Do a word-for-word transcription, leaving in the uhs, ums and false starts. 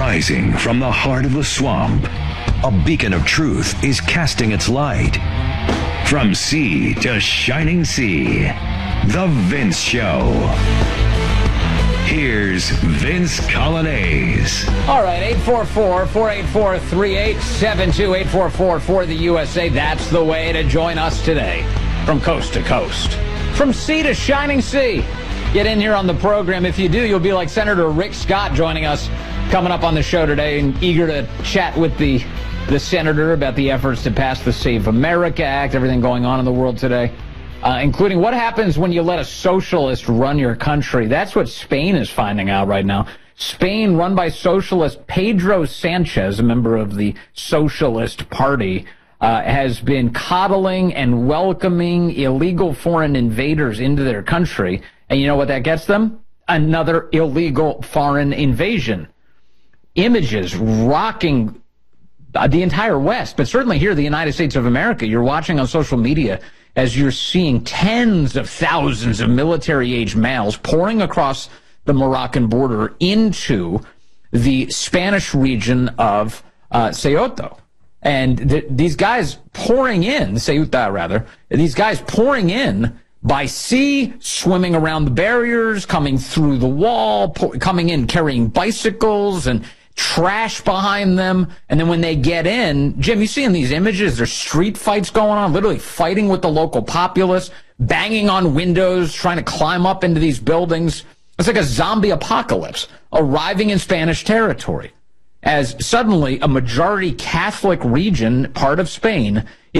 Rising from the heart of the swamp, a beacon of truth is casting its light. From sea to shining sea, The Vince Show. Here's Vince Coglianese. All right, eight four four, four eight four, three eight seven two, eight four four for the U S A. That's the way to join us today from coast to coast. From sea to shining sea. Get in here on the program. If you do, you'll be like Senator Rick Scott joining us coming up on the show today and eager to chat with the, the senator about the efforts to pass the Save America Act, everything going on in the world today. Uh, including what happens when you let a socialist run your country. That's what Spain is finding out right now. Spain, run by socialist Pedro Sanchez, a member of the Socialist Party, uh, has been coddling and welcoming illegal foreign invaders into their country. And you know what that gets them? Another illegal foreign invasion. Images rocking the entire West, but certainly here, the United States of America. You're watching on social media as you're seeing tens of thousands of military-age males pouring across the Moroccan border into the Spanish region of uh, Ceuta. And th- these guys pouring in, Ceuta rather, these guys pouring in by sea, swimming around the barriers, coming through the wall, po- coming in carrying bicycles and trash behind them. And then when they get in, Jim, you see in these images, there's street fights going on, literally fighting with the local populace, banging on windows, trying to climb up into these buildings. It's like a zombie apocalypse arriving in Spanish territory as suddenly a majority Catholic region, part of Spain,